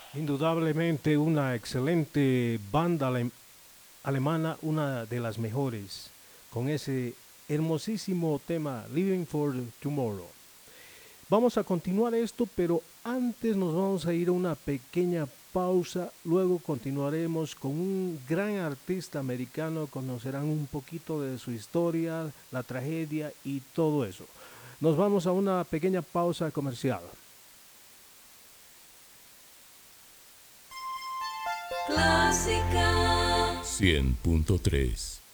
Indudablemente una excelente banda alemana, una de las mejores, con ese hermosísimo tema Living for Tomorrow. Vamos a continuar esto, pero antes nos vamos a ir a una pequeña pausa, luego continuaremos con un gran artista americano, conocerán un poquito de su historia, la tragedia y todo eso. Nos vamos a una pequeña pausa comercial. Clásica 100.3